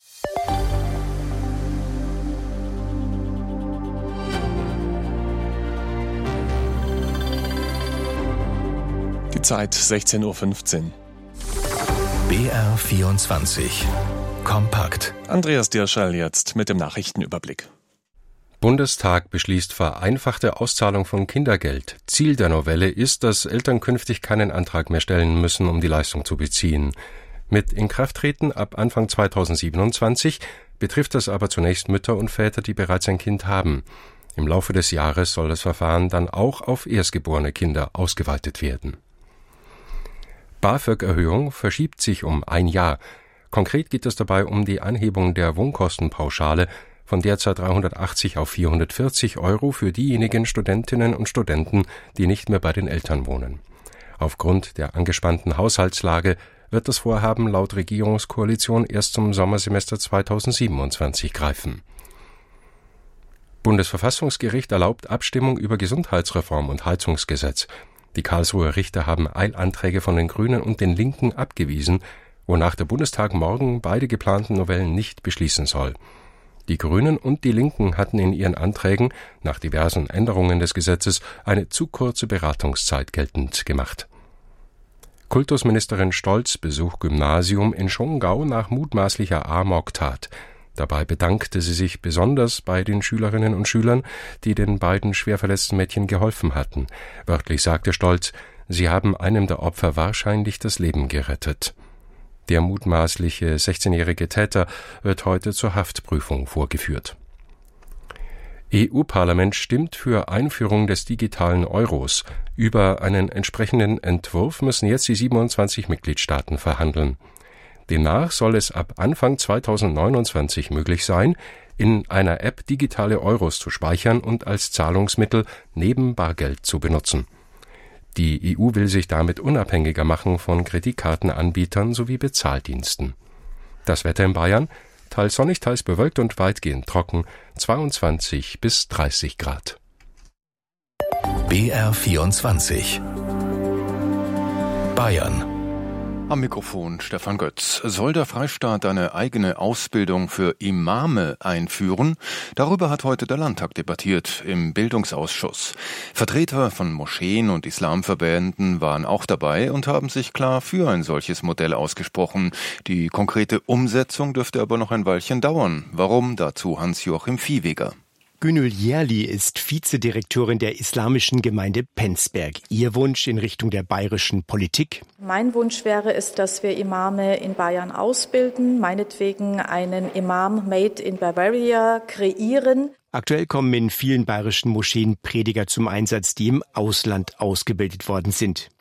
Die Zeit sechzehn Uhr fünfzehn. B R vierundzwanzig. Kompakt. Andreas Dirschall jetzt mit dem Nachrichtenüberblick. Bundestag beschließt vereinfachte Auszahlung von Kindergeld. Ziel der Novelle ist, dass Eltern künftig keinen Antrag mehr stellen müssen, um die Leistung zu beziehen. Mit Inkrafttreten ab Anfang zweitausendsiebenundzwanzig betrifft das aber zunächst Mütter und Väter, die bereits ein Kind haben. Im Laufe des Jahres soll das Verfahren dann auch auf erstgeborene Kinder ausgeweitet werden. BAföG-Erhöhung verschiebt sich um ein Jahr. Konkret geht es dabei um die Anhebung der Wohnkostenpauschale von derzeit dreihundertachtzig auf vierhundertvierzig Euro für diejenigen Studentinnen und Studenten, die nicht mehr bei den Eltern wohnen. Aufgrund der angespannten Haushaltslage wird das Vorhaben laut Regierungskoalition erst zum Sommersemester zweitausendsiebenundzwanzig greifen. Bundesverfassungsgericht erlaubt Abstimmung über Gesundheitsreform und Heizungsgesetz. Die Karlsruher Richter haben Eilanträge von den Grünen und den Linken abgewiesen, wonach der Bundestag morgen beide geplanten Novellen nicht beschließen soll. Die Grünen und die Linken hatten in ihren Anträgen nach diversen Änderungen des Gesetzes eine zu kurze Beratungszeit geltend gemacht. Kultusministerin Stolz besucht Gymnasium in Schongau nach mutmaßlicher Amoktat. Dabei bedankte sie sich besonders bei den Schülerinnen und Schülern, die den beiden schwer verletzten Mädchen geholfen hatten. Wörtlich sagte Stolz, sie haben einem der Opfer wahrscheinlich das Leben gerettet. Der mutmaßliche sechzehnjährige Täter wird heute zur Haftprüfung vorgeführt. E U-Parlament stimmt für Einführung des digitalen Euros. Über einen entsprechenden Entwurf müssen jetzt die siebenundzwanzig Mitgliedstaaten verhandeln. Demnach soll es ab Anfang zweitausendneunundzwanzig möglich sein, in einer App digitale Euros zu speichern und als Zahlungsmittel neben Bargeld zu benutzen. Die E U will sich damit unabhängiger machen von Kreditkartenanbietern sowie Bezahldiensten. Das Wetter in Bayern: teils sonnig, teils bewölkt und weitgehend trocken, zweiundzwanzig bis dreißig Grad. B R vierundzwanzig. Bayern. Am Mikrofon Stefan Götz. Soll der Freistaat eine eigene Ausbildung für Imame einführen? Darüber hat heute der Landtag debattiert im Bildungsausschuss. Vertreter von Moscheen und Islamverbänden waren auch dabei und haben sich klar für ein solches Modell ausgesprochen. Die konkrete Umsetzung dürfte aber noch ein Weilchen dauern. Warum? Dazu Hans-Joachim Viehweger. Gönül Yerli ist Vizedirektorin der islamischen Gemeinde Penzberg. Ihr Wunsch in Richtung der bayerischen Politik? Mein Wunsch wäre es, dass wir Imame in Bayern ausbilden, meinetwegen einen Imam Made in Bavaria kreieren. Aktuell kommen in vielen bayerischen Moscheen Prediger zum Einsatz, die im Ausland ausgebildet worden sind.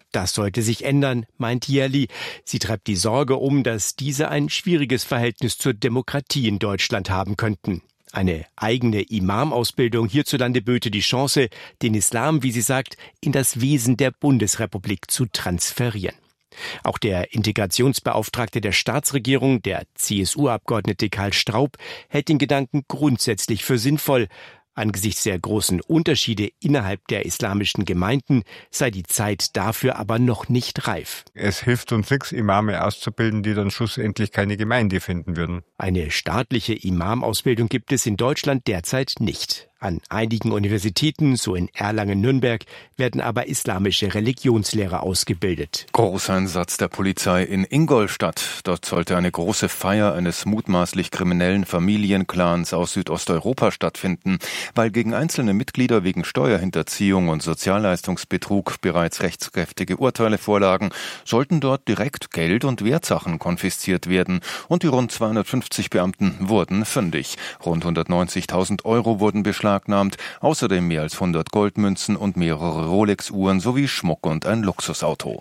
Das sollte sich ändern, meint Yerli. Sie treibt die Sorge um, dass diese ein schwieriges Verhältnis zur Demokratie in Deutschland haben könnten. Eine eigene Imam-Ausbildung hierzulande böte die Chance, den Islam, wie sie sagt, in das Wesen der Bundesrepublik zu transferieren. Auch der Integrationsbeauftragte der Staatsregierung, der C S U-Abgeordnete Karl Straub, hält den Gedanken grundsätzlich für sinnvoll. Angesichts der großen Unterschiede innerhalb der islamischen Gemeinden sei die Zeit dafür aber noch nicht reif. Es hilft uns nichts, Imame auszubilden, die dann schlussendlich keine Gemeinde finden würden. Eine staatliche Imamausbildung gibt es in Deutschland derzeit nicht. An einigen Universitäten, so in Erlangen-Nürnberg, werden aber islamische Religionslehrer ausgebildet. Großeinsatz der Polizei in Ingolstadt. Dort sollte eine große Feier eines mutmaßlich kriminellen Familienclans aus Südosteuropa stattfinden. Weil gegen einzelne Mitglieder wegen Steuerhinterziehung und Sozialleistungsbetrug bereits rechtskräftige Urteile vorlagen, sollten dort direkt Geld und Wertsachen konfisziert werden. Und die rund zweihundertfünfzig Beamten wurden fündig. Rund hundertneunzigtausend Euro wurden beschlagnahmt. Außerdem mehr als hundert Goldmünzen und mehrere Rolex-Uhren sowie Schmuck und ein Luxusauto.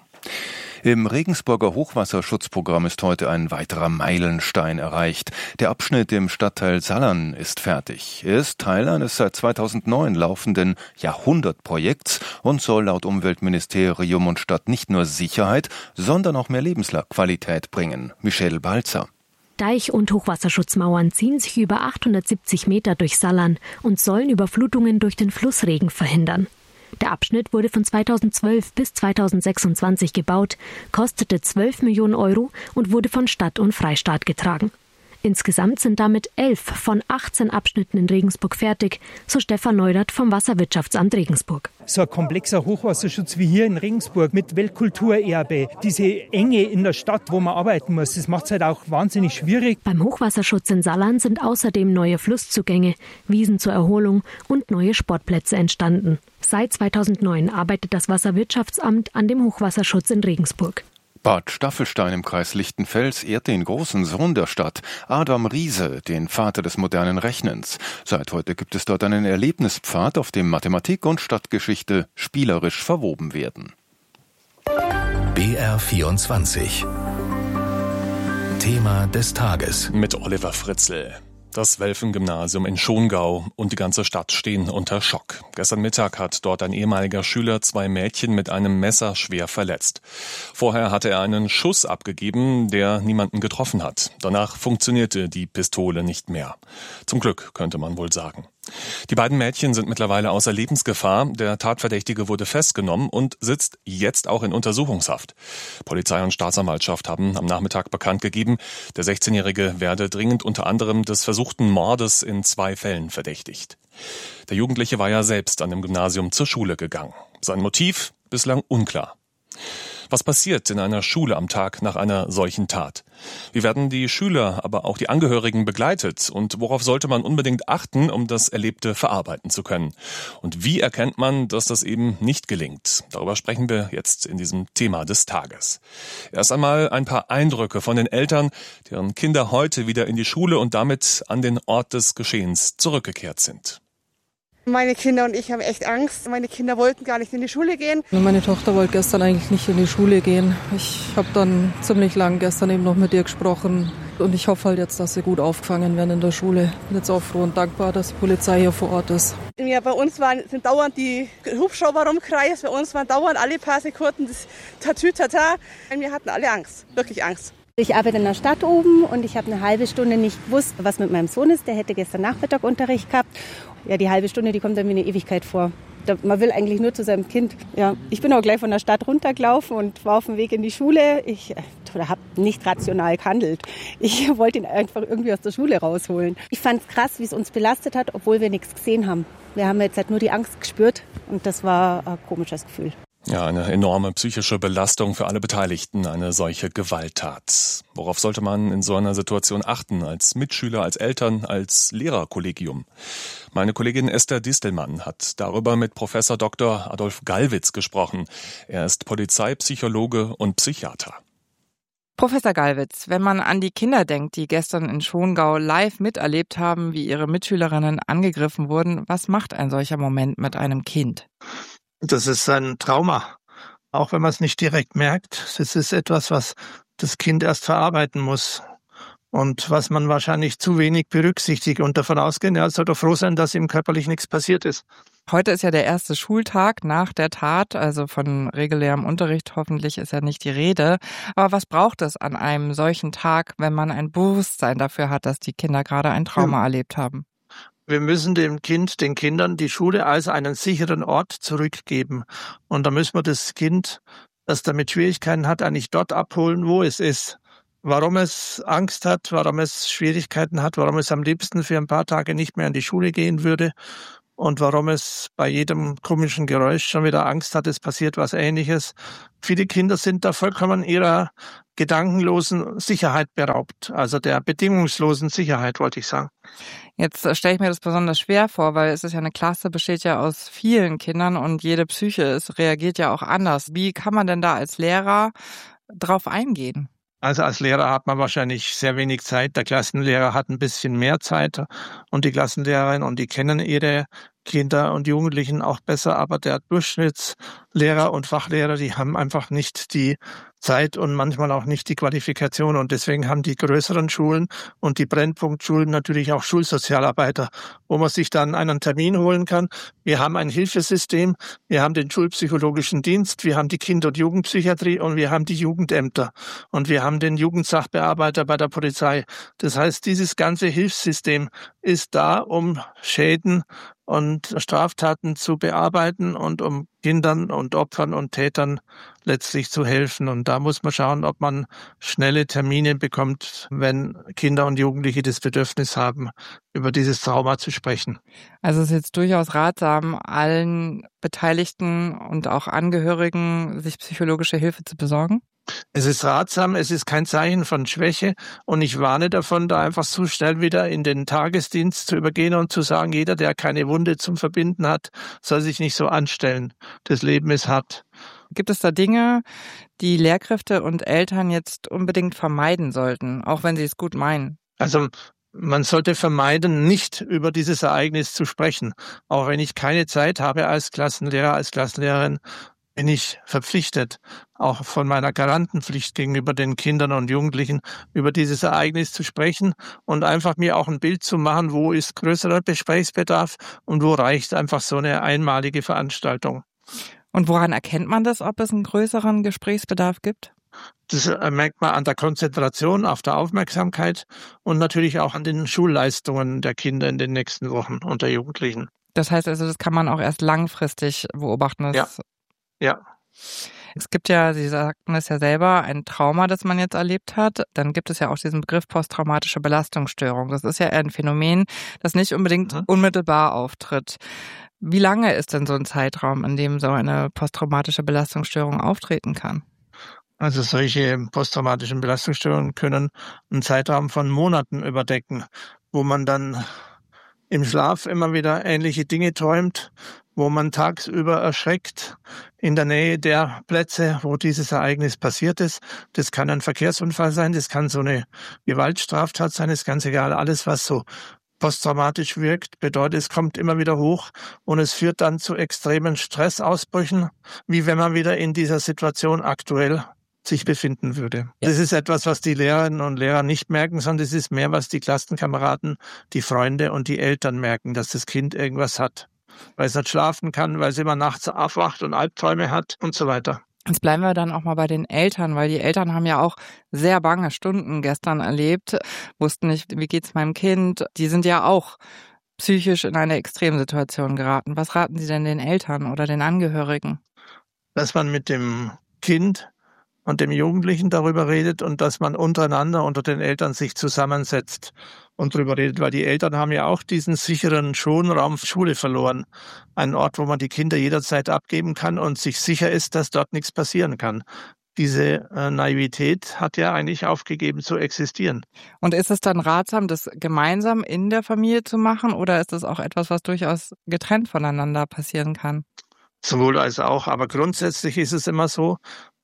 Im Regensburger Hochwasserschutzprogramm ist heute ein weiterer Meilenstein erreicht. Der Abschnitt im Stadtteil Sallern ist fertig. Er ist Teil eines seit zweitausendneun laufenden Jahrhundertprojekts und soll laut Umweltministerium und Stadt nicht nur Sicherheit, sondern auch mehr Lebensqualität bringen. Michelle Balzer. Deich- und Hochwasserschutzmauern ziehen sich über achthundertsiebzig Meter durch Sallern und sollen Überflutungen durch den Flussregen verhindern. Der Abschnitt wurde von zweitausendzwölf bis zweitausendsechsundzwanzig gebaut, kostete zwölf Millionen Euro und wurde von Stadt und Freistaat getragen. Insgesamt sind damit elf von achtzehn Abschnitten in Regensburg fertig, so Stefan Neudert vom Wasserwirtschaftsamt Regensburg. So ein komplexer Hochwasserschutz wie hier in Regensburg mit Weltkulturerbe, diese Enge in der Stadt, wo man arbeiten muss, das macht es halt auch wahnsinnig schwierig. Beim Hochwasserschutz in Sallern sind außerdem neue Flusszugänge, Wiesen zur Erholung und neue Sportplätze entstanden. Seit zweitausendneun arbeitet das Wasserwirtschaftsamt an dem Hochwasserschutz in Regensburg. Bad Staffelstein im Kreis Lichtenfels ehrt den großen Sohn der Stadt, Adam Riese, den Vater des modernen Rechnens. Seit heute gibt es dort einen Erlebnispfad, auf dem Mathematik und Stadtgeschichte spielerisch verwoben werden. B R vierundzwanzig. Thema des Tages. Mit Oliver Fritzl. Das Welfen-Gymnasium in Schongau und die ganze Stadt stehen unter Schock. Gestern Mittag hat dort ein ehemaliger Schüler zwei Mädchen mit einem Messer schwer verletzt. Vorher hatte er einen Schuss abgegeben, der niemanden getroffen hat. Danach funktionierte die Pistole nicht mehr. Zum Glück, könnte man wohl sagen. Die beiden Mädchen sind mittlerweile außer Lebensgefahr. Der Tatverdächtige wurde festgenommen und sitzt jetzt auch in Untersuchungshaft. Polizei und Staatsanwaltschaft haben am Nachmittag bekannt gegeben, der sechzehnjährige werde dringend unter anderem des versuchten Mordes in zwei Fällen verdächtigt. Der Jugendliche war ja selbst an dem Gymnasium zur Schule gegangen. Sein Motiv bislang unklar. Was passiert in einer Schule am Tag nach einer solchen Tat? Wie werden die Schüler, aber auch die Angehörigen begleitet? Und worauf sollte man unbedingt achten, um das Erlebte verarbeiten zu können? Und wie erkennt man, dass das eben nicht gelingt? Darüber sprechen wir jetzt in diesem Thema des Tages. Erst einmal ein paar Eindrücke von den Eltern, deren Kinder heute wieder in die Schule und damit an den Ort des Geschehens zurückgekehrt sind. Meine Kinder und ich haben echt Angst. Meine Kinder wollten gar nicht in die Schule gehen. Meine Tochter wollte gestern eigentlich nicht in die Schule gehen. Ich habe dann ziemlich lang gestern eben noch mit ihr gesprochen. Und ich hoffe halt jetzt, dass sie gut aufgefangen werden in der Schule. Ich bin jetzt auch froh und dankbar, dass die Polizei hier vor Ort ist. Ja, bei uns waren, sind dauernd die Hubschrauber rumkreist. Bei uns waren dauernd alle paar Sekunden das Tatütata. Wir hatten alle Angst, wirklich Angst. Ich arbeite in der Stadt oben und ich habe eine halbe Stunde nicht gewusst, was mit meinem Sohn ist. Der hätte gestern Nachmittag Unterricht gehabt. Ja, die halbe Stunde, die kommt dann wie eine Ewigkeit vor. Man will eigentlich nur zu seinem Kind. Ja, ich bin auch gleich von der Stadt runtergelaufen und war auf dem Weg in die Schule. Ich habe nicht rational gehandelt. Ich wollte ihn einfach irgendwie aus der Schule rausholen. Ich fand es krass, wie es uns belastet hat, obwohl wir nichts gesehen haben. Wir haben jetzt halt nur die Angst gespürt und das war ein komisches Gefühl. Ja, eine enorme psychische Belastung für alle Beteiligten, eine solche Gewalttat. Worauf sollte man in so einer Situation achten, als Mitschüler, als Eltern, als Lehrerkollegium? Meine Kollegin Esther Distelmann hat darüber mit Professor Doktor Adolf Gallwitz gesprochen. Er ist Polizeipsychologe und Psychiater. Professor Gallwitz, wenn man an die Kinder denkt, die gestern in Schongau live miterlebt haben, wie ihre Mitschülerinnen angegriffen wurden, was macht ein solcher Moment mit einem Kind? Das ist ein Trauma. auch wenn man es nicht direkt merkt. Es ist etwas, was das Kind erst verarbeiten muss und was man wahrscheinlich zu wenig berücksichtigt und davon ausgehen, er soll doch froh sein, dass ihm körperlich nichts passiert ist. Heute ist ja der erste Schultag nach der Tat, also von regulärem Unterricht hoffentlich ist ja nicht die Rede. Aber was braucht es an einem solchen Tag, wenn man ein Bewusstsein dafür hat, dass die Kinder gerade ein Trauma ja. erlebt haben? Wir müssen dem Kind, den Kindern die Schule als einen sicheren Ort zurückgeben. Und da müssen wir das Kind, das damit Schwierigkeiten hat, eigentlich dort abholen, wo es ist. Warum es Angst hat, warum es Schwierigkeiten hat, warum es am liebsten für ein paar Tage nicht mehr in die Schule gehen würde und warum es bei jedem komischen Geräusch schon wieder Angst hat, es passiert was Ähnliches. Viele Kinder sind da vollkommen ihrer gedankenlosen Sicherheit beraubt, also der bedingungslosen Sicherheit, wollte ich sagen. Jetzt stelle ich mir das besonders schwer vor, weil es ist ja eine Klasse, besteht ja aus vielen Kindern und jede Psyche ist, reagiert ja auch anders. Wie kann man denn da als Lehrer drauf eingehen? Also als Lehrer hat man wahrscheinlich sehr wenig Zeit. Der Klassenlehrer hat ein bisschen mehr Zeit und die Klassenlehrerin und die kennen ihre Kinder und Jugendlichen auch besser, aber der Durchschnittslehrer und Fachlehrer, die haben einfach nicht die Zeit und manchmal auch nicht die Qualifikation und deswegen haben die größeren Schulen und die Brennpunktschulen natürlich auch Schulsozialarbeiter, wo man sich dann einen Termin holen kann. Wir haben ein Hilfesystem, wir haben den schulpsychologischen Dienst, wir haben die Kinder- und Jugendpsychiatrie und wir haben die Jugendämter und wir haben den Jugendsachbearbeiter bei der Polizei. Das heißt, dieses ganze Hilfssystem ist da, um Schäden und Straftaten zu bearbeiten und um Kindern und Opfern und Tätern letztlich zu helfen. Und da muss man schauen, ob man schnelle Termine bekommt, wenn Kinder und Jugendliche das Bedürfnis haben, über dieses Trauma zu sprechen. Also es ist jetzt durchaus ratsam, allen Beteiligten und auch Angehörigen sich psychologische Hilfe zu besorgen? Es ist ratsam, es ist kein Zeichen von Schwäche und ich warne davon, da einfach so schnell wieder in den Tagesdienst zu übergehen und zu sagen, jeder, der keine Wunde zum Verbinden hat, soll sich nicht so anstellen. Das Leben ist hart. Gibt es da Dinge, die Lehrkräfte und Eltern jetzt unbedingt vermeiden sollten, auch wenn sie es gut meinen? Also man sollte vermeiden, nicht über dieses Ereignis zu sprechen. Auch wenn ich keine Zeit habe als Klassenlehrer, als Klassenlehrerin, bin ich verpflichtet, auch von meiner Garantenpflicht gegenüber den Kindern und Jugendlichen über dieses Ereignis zu sprechen und einfach mir auch ein Bild zu machen, wo ist größerer Gesprächsbedarf und wo reicht einfach so eine einmalige Veranstaltung. Und woran erkennt man das, ob es einen größeren Gesprächsbedarf gibt? Das merkt man an der Konzentration, auf der Aufmerksamkeit und natürlich auch an den Schulleistungen der Kinder in den nächsten Wochen und der Jugendlichen. Das heißt also, das kann man auch erst langfristig beobachten. Ja. Ja. Es gibt ja, Sie sagten es ja selber, ein Trauma, das man jetzt erlebt hat. Dann gibt es ja auch diesen Begriff posttraumatische Belastungsstörung. Das ist ja ein Phänomen, das nicht unbedingt mhm. unmittelbar auftritt. Wie lange ist denn so ein Zeitraum, in dem so eine posttraumatische Belastungsstörung auftreten kann? Also solche posttraumatischen Belastungsstörungen können einen Zeitraum von Monaten überdecken, wo man dann im Schlaf immer wieder ähnliche Dinge träumt, wo man tagsüber erschreckt in der Nähe der Plätze, wo dieses Ereignis passiert ist. Das kann ein Verkehrsunfall sein, das kann so eine Gewaltstraftat sein, ist ganz egal. Alles, was so posttraumatisch wirkt, bedeutet, es kommt immer wieder hoch und es führt dann zu extremen Stressausbrüchen, wie wenn man wieder in dieser Situation aktuell sich befinden würde. Ja. Das ist etwas, was die Lehrerinnen und Lehrer nicht merken, sondern das ist mehr, was die Klassenkameraden, die Freunde und die Eltern merken, dass das Kind irgendwas hat. Weil es nicht schlafen kann, weil es immer nachts aufwacht und Albträume hat und so weiter. Jetzt bleiben wir dann auch mal bei den Eltern, weil die Eltern haben ja auch sehr bange Stunden gestern erlebt, wussten nicht, wie geht's meinem Kind. Die sind ja auch psychisch in eine Extremsituation geraten. Was raten Sie denn den Eltern oder den Angehörigen? Dass man mit dem Kind und dem Jugendlichen darüber redet und dass man untereinander, unter den Eltern sich zusammensetzt und darüber redet, weil die Eltern haben ja auch diesen sicheren Schonraum Schule verloren. Ein Ort, wo man die Kinder jederzeit abgeben kann und sich sicher ist, dass dort nichts passieren kann. Diese äh, Naivität hat ja eigentlich aufgegeben zu existieren. Und ist es dann ratsam, das gemeinsam in der Familie zu machen oder ist es auch etwas, was durchaus getrennt voneinander passieren kann? Sowohl als auch, aber grundsätzlich ist es immer so,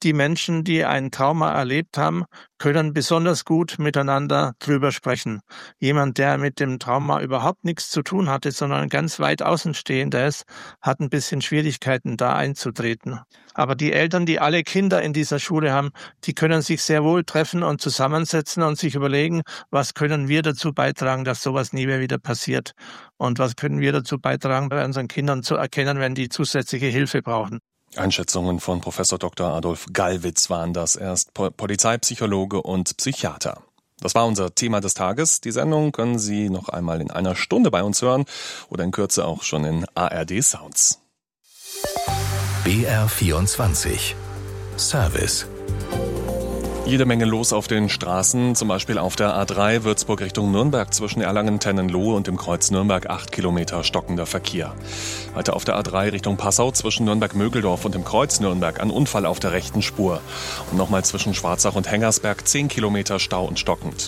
Die Menschen, die ein Trauma erlebt haben, können besonders gut miteinander drüber sprechen. Jemand, der mit dem Trauma überhaupt nichts zu tun hatte, sondern ganz weit außenstehender ist, hat ein bisschen Schwierigkeiten, da einzutreten. Aber die Eltern, die alle Kinder in dieser Schule haben, die können sich sehr wohl treffen und zusammensetzen und sich überlegen, was können wir dazu beitragen, dass sowas nie mehr wieder passiert. Und was können wir dazu beitragen, bei unseren Kindern zu erkennen, wenn die zusätzliche Hilfe brauchen. Einschätzungen von Professor Doktor Adolf Gallwitz waren das. Er ist Polizeipsychologe und Psychiater. Das war unser Thema des Tages. Die Sendung können Sie noch einmal in einer Stunde bei uns hören oder in Kürze auch schon in A R D Sounds. B R vierundzwanzig Service. Jede Menge los auf den Straßen, zum Beispiel auf der A drei Würzburg Richtung Nürnberg zwischen Erlangen-Tennenlohe und dem Kreuz Nürnberg acht Kilometer stockender Verkehr. Weiter auf der A drei Richtung Passau zwischen Nürnberg-Mögeldorf und dem Kreuz Nürnberg ein Unfall auf der rechten Spur. Und nochmal zwischen Schwarzach und Hengersberg zehn Kilometer Stau und stockend.